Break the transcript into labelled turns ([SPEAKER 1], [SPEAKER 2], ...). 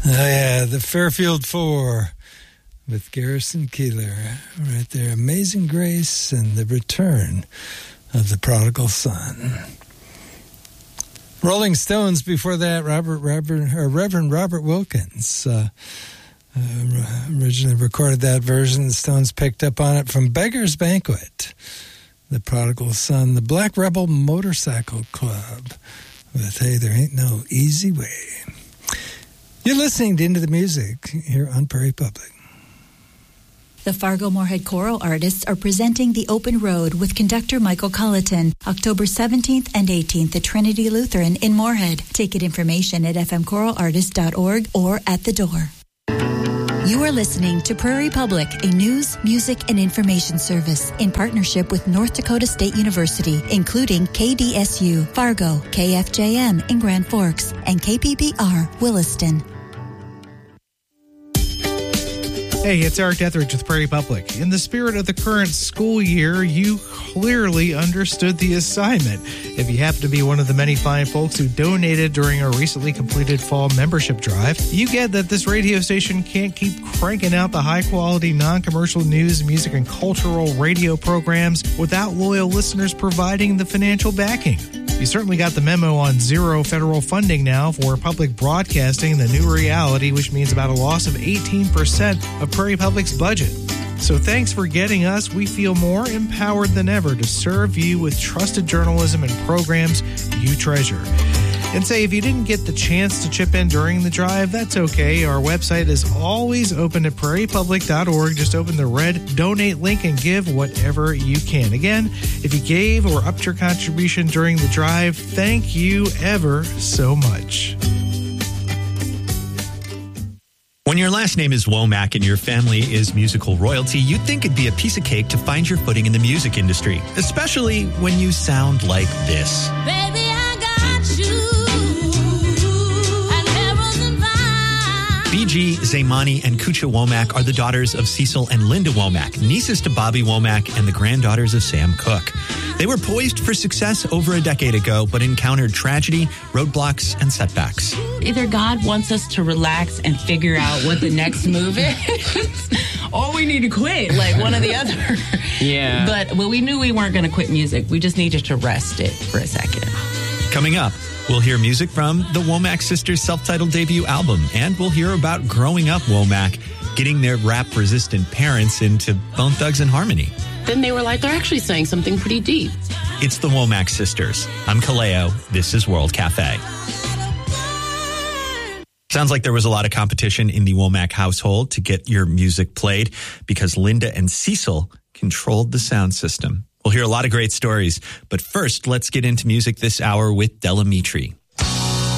[SPEAKER 1] Oh, yeah, the Fairfield Four with Garrison Keillor right there. Amazing Grace and the Return of the Prodigal Son. Rolling Stones before that, Reverend Robert Wilkins originally recorded that version. The Stones picked up on it from Beggar's Banquet, the Prodigal Son, the Black Rebel Motorcycle Club with Hey, There Ain't No Easy Way. You're listening to Into the Music here on Prairie Public.
[SPEAKER 2] The Fargo-Moorhead Choral Artists are presenting The Open Road with conductor Michael Colleton, October 17th and 18th at Trinity Lutheran in Moorhead. Ticket information at fmchoralartist.org or at the door. You are listening to Prairie Public, a news, music, and information service in partnership with North Dakota State University, including KDSU, Fargo, KFJM in Grand Forks, and KPBR, Williston.
[SPEAKER 3] Hey, it's Eric Etheridge with Prairie Public. In the spirit of the current school year, you clearly understood the assignment. If you happen to be one of the many fine folks who donated during our recently completed fall membership drive, you get that this radio station can't keep cranking out the high-quality, non-commercial news, music, and cultural radio programs without loyal listeners providing the financial backing. You certainly got the memo on zero federal funding now for public broadcasting, the new reality, which means about a loss of 18% of Prairie Public's budget. So thanks for getting us. We feel more empowered than ever to serve you with trusted journalism and programs you treasure. And say, if you didn't get the chance to chip in during the drive, that's okay. Our website is always open at prairiepublic.org. Just open the red donate link and give whatever you can. Again, if you gave or upped your contribution during the drive, thank you ever so much.
[SPEAKER 4] When your last name is Womack and your family is musical royalty, you'd think it'd be a piece of cake to find your footing in the music industry, especially when you sound like this.
[SPEAKER 5] Baby, I got you.
[SPEAKER 4] BG, Zaymani, and Kucha Womack are the daughters of Cecil and Linda Womack, nieces to Bobby Womack, and the granddaughters of Sam Cooke. They were poised for success over a decade ago, but encountered tragedy, roadblocks, and setbacks.
[SPEAKER 6] Either God wants us to relax and figure out what the next move is, or we need to quit, like one or the other.
[SPEAKER 7] Yeah.
[SPEAKER 6] But we knew we weren't going to quit music. We just needed to rest it for a second.
[SPEAKER 4] Coming up, we'll hear music from the Womack Sisters' self-titled debut album, and we'll hear about growing up Womack, getting their rap-resistant parents into Bone Thugs and Harmony.
[SPEAKER 7] Then they were like, they're actually saying something pretty deep.
[SPEAKER 4] It's the Womack Sisters. I'm Kaleo. This is World Cafe. Sounds like there was a lot of competition in the Womack household to get your music played because Linda and Cecil controlled the sound system. We'll hear a lot of great stories, but first, let's get into music this hour with Della Mitri.